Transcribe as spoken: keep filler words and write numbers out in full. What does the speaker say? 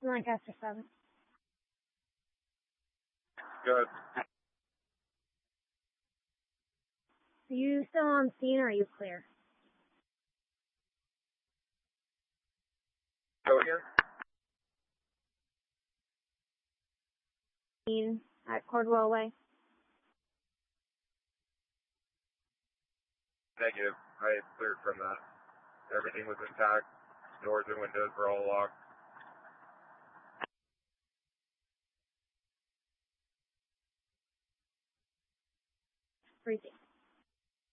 Lancaster seven. Good. Are you still on scene or are you clear? Go again? Scene at Cordwell Way. Negative. I cleared from that. Everything was intact. Doors and windows were all locked. Freezing.